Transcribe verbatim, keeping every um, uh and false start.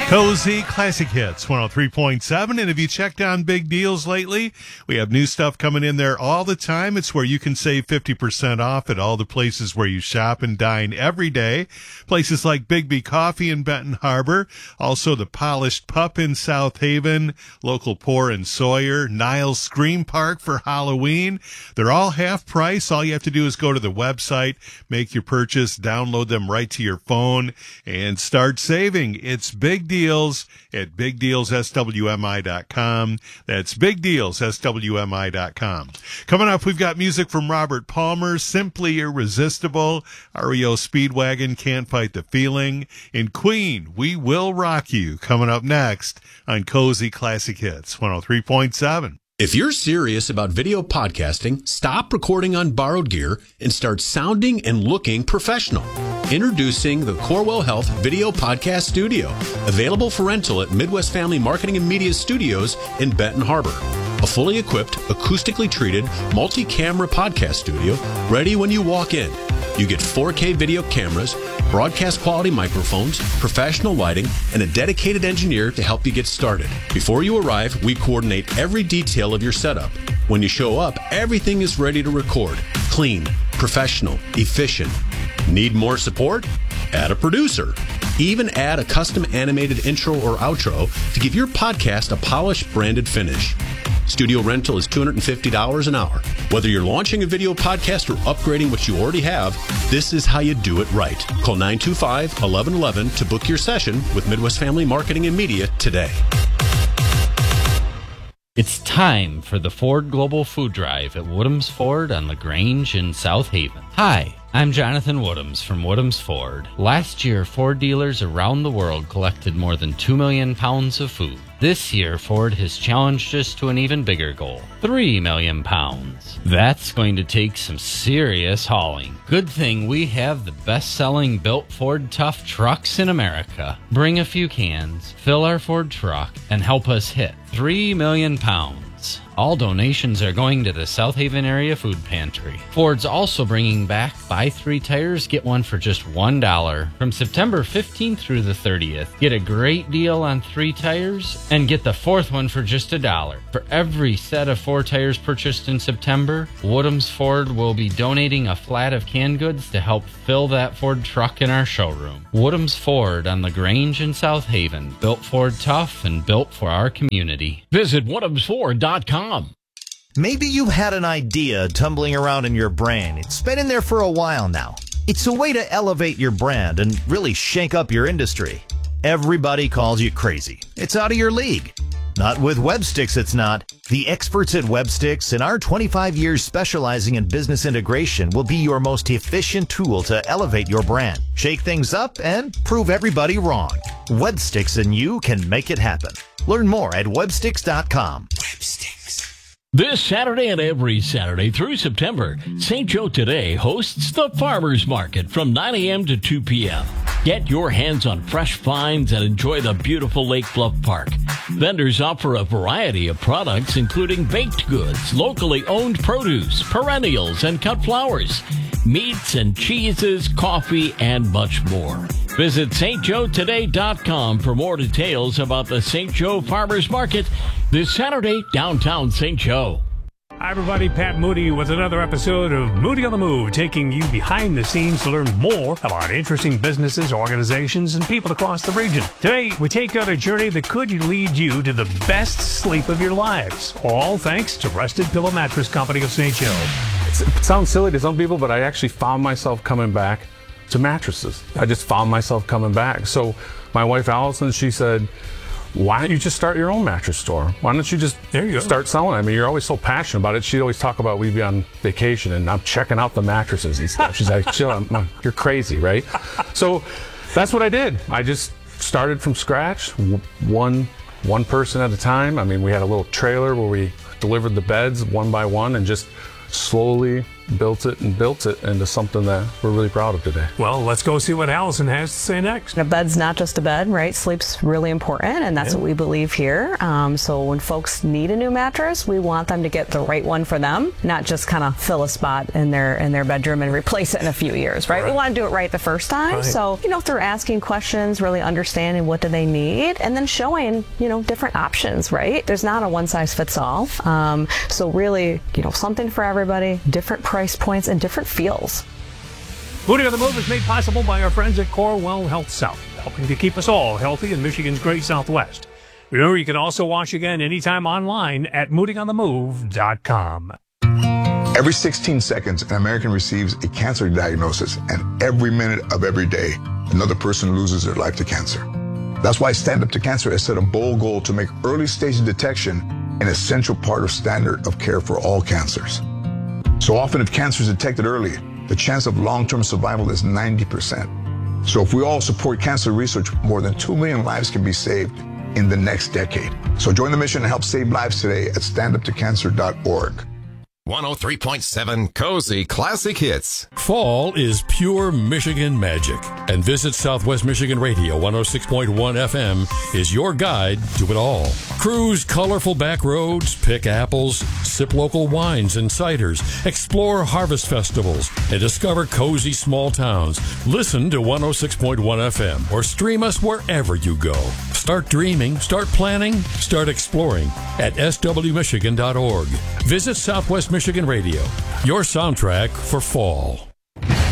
Cozy Classic Hits, one oh three point seven. And have you checked on Big Deals lately? We have new stuff coming in there all the time. It's where you can save fifty percent off at all the places where you shop and dine every day. Places like Bigby Coffee in Benton Harbor, also the Polished Pup in South Haven, Local Pour in Sawyer, Niles Scream Park for Halloween. They're all half price. All you have to do is go to the website, make your purchase, download them right to your phone, and start saving. It's Big Deals. Deals at big deals s w m i dot com. That's big deals s w m i dot com. Coming up, we've got music from Robert Palmer, Simply Irresistible, R E O Speedwagon, Can't Fight the Feeling, and Queen, We Will Rock You, coming up next on Cozy Classic Hits, one oh three point seven. If you're serious about video podcasting, stop recording on borrowed gear and start sounding and looking professional. Introducing the Corewell Health Video Podcast Studio, available for rental at Midwest Family Marketing and Media Studios in Benton Harbor. A fully equipped, acoustically treated, multi-camera podcast studio ready when you walk in. You get four K video cameras, broadcast quality microphones, professional lighting, and a dedicated engineer to help you get started. Before you arrive, we coordinate every detail of your setup. When you show up, everything is ready to record. Clean, professional, efficient. Need more support? Add a producer. Even add a custom animated intro or outro to give your podcast a polished, branded finish. Studio rental is two hundred fifty dollars an hour. Whether you're launching a video podcast or upgrading what you already have, this is how you do it right. Call nine two five, one one one one to book your session with Midwest Family Marketing and Media today. It's time for the Ford Global Food Drive at Woodham's Ford on LaGrange in South Haven. Hi, I'm Jonathan Woodhams from Woodhams Ford. Last year, Ford dealers around the world collected more than two million pounds of food. This year, Ford has challenged us to an even bigger goal, three million pounds. That's going to take some serious hauling. Good thing we have the best-selling built Ford Tough trucks in America. Bring a few cans, fill our Ford truck, and help us hit three million pounds. All donations are going to the South Haven Area Food Pantry. Ford's also bringing back buy three tires, get one for just one dollar. From September fifteenth through the thirtieth, get a great deal on three tires and get the fourth one for just a dollar. For every set of four tires purchased in September, Woodhams Ford will be donating a flat of canned goods to help fill that Ford truck in our showroom. Woodhams Ford on LaGrange in South Haven, built Ford tough and built for our community. Visit woodhams ford dot com. Maybe you've had an idea tumbling around in your brain. It's been in there for a while now. It's a way to elevate your brand and really shake up your industry. Everybody calls you crazy. It's out of your league. Not with Websticks, it's not. The experts at Websticks and our twenty-five years specializing in business integration will be your most efficient tool to elevate your brand, shake things up, and prove everybody wrong. Websticks and you can make it happen. Learn more at websticks dot com. Websticks. This Saturday and every Saturday through September, Saint Joe Today hosts the Farmers Market from nine a.m. to two p.m. Get your hands on fresh finds and enjoy the beautiful Lake Bluff Park. Vendors offer a variety of products, including baked goods, locally owned produce, perennials, and cut flowers, meats and cheeses, coffee, and much more. Visit Saint Joe Today dot com for more details about the Saint Joe Farmers Market this Saturday, downtown Saint Joe. Hi, everybody. Pat Moody with another episode of Moody on the Move, taking you behind the scenes to learn more about interesting businesses, organizations, and people across the region. Today, we take out a journey that could lead you to the best sleep of your lives, all thanks to Rested Pillow Mattress Company of Saint Joe. It's, it sounds silly to some people, but I actually found myself coming back to mattresses. I just found myself coming back. So my wife, Allison, she said, why don't you just start your own mattress store? Why don't you just there you start selling? I mean, you're always so passionate about it. She'd always talk about we'd be on vacation and I'm checking out the mattresses and stuff. She's like, chill, I'm, I'm, you're crazy, right? So that's what I did. I just started from scratch, one one person at a time. I mean, we had a little trailer where we delivered the beds one by one and just slowly built it and built it into something that we're really proud of today. Well, let's go see what Allison has to say next. A bed's not just a bed, right? Sleep's really important, and that's Yeah. what we believe here. Um, so when folks need a new mattress, we want them to get the right one for them, not just kind of fill a spot in their in their bedroom and replace it in a few years, right? Right. We want to do it right the first time. Right. So, you know, if they're asking questions, really understanding what do they need, and then showing, you know, different options, right? There's not a one size fits all. Um, so really, you know, something for everybody, different price points and different feels. Booty on the Move is made possible by our friends at Corewell Health South, helping to keep us all healthy in Michigan's great Southwest. Remember, you can also watch again anytime online at moody on the move dot com. Every sixteen seconds, an American receives a cancer diagnosis, and every minute of every day, another person loses their life to cancer. That's why Stand Up to Cancer has set a bold goal to make early stage detection an essential part of standard of care for all cancers. So often, if cancer is detected early, the chance of long-term survival is ninety percent. So if we all support cancer research, more than two million lives can be saved in the next decade. So join the mission and help save lives today at stand up to cancer dot org. one oh three point seven Cozy Classic Hits. Fall is pure Michigan magic, and Visit Southwest Michigan Radio one oh six point one F M is your guide to it all. Cruise colorful back roads, pick apples, sip local wines and ciders, explore harvest festivals, and discover cozy small towns. Listen to one oh six point one F M or stream us wherever you go. Start dreaming, start planning, start exploring at s w michigan dot org. Visit Southwest Michigan Radio, your soundtrack for fall.